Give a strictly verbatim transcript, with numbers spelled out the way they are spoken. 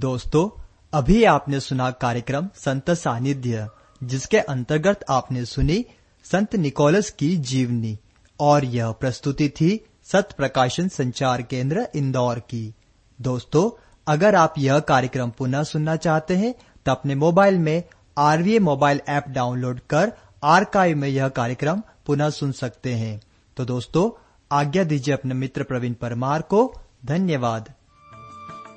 दोस्तों, अभी आपने सुना कार्यक्रम संत सानिध्य, जिसके अंतर्गत आपने सुनी संत निकोलस की जीवनी, और यह प्रस्तुति थी सत्य प्रकाशन संचार केंद्र इंदौर की। दोस्तों, अगर आप यह कार्यक्रम पुनः सुनना चाहते हैं तो अपने मोबाइल में आरवीए मोबाइल ऐप डाउनलोड कर आर्काइव में यह कार्यक्रम पुनः सुन सकते हैं। तो दोस्तों, आज्ञा दीजिए अपने मित्र प्रवीण परमार को। धन्यवाद।